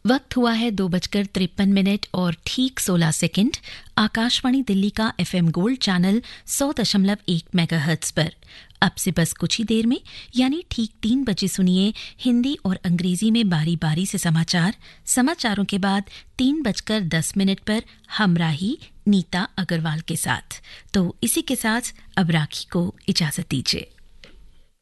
वक्त हुआ है 2:53 और ठीक 16 सेकंड। आकाशवाणी दिल्ली का FM गोल्ड चैनल 100.1 मेगाहर्ट्ज पर। अब से बस कुछ ही देर में यानी ठीक 3 बजे सुनिए हिंदी और अंग्रेजी में बारी बारी से समाचारों के बाद 3:10 पर हमराही नीता अग्रवाल के साथ। तो इसी के साथ अब राखी को इजाजत दीजिए।